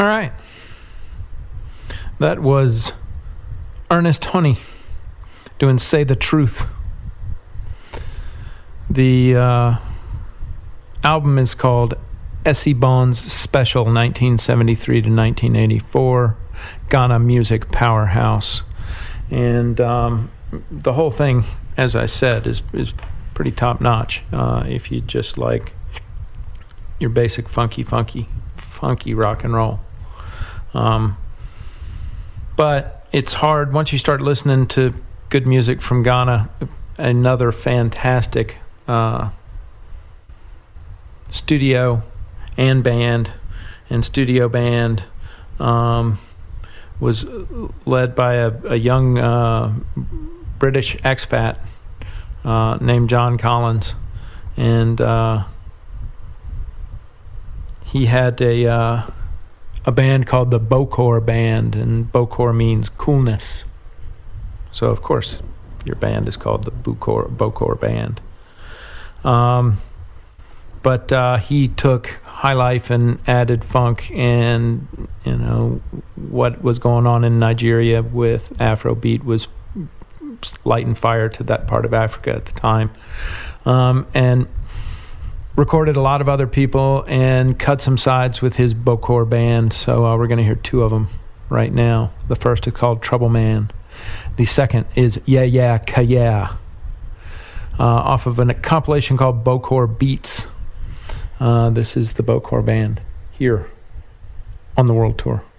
All right. That was Ernest Honey doing Say the Truth. The album is called Essie Bonds Special 1973 to 1984, Ghana Music Powerhouse. And the whole thing, as I said, is pretty top-notch. If you just like your basic funky rock and roll. But it's hard once you start listening to good music from Ghana. Another fantastic studio and studio band was led by a young British expat named John Collins, and he had a band called the Bokor Band, and Bokor means coolness. So of course your band is called the Bokor Band. But he took high life and added funk, and what was going on in Nigeria with Afrobeat was lighting fire to that part of Africa at the time, and recorded a lot of other people and cut some sides with his Bokor Band. So we're going to hear two of them right now. The first is called Trouble Man. The second is Yeah Yeah Kaya, off of a compilation called Bokor Beats. This is the Bokor Band here on the World Tour.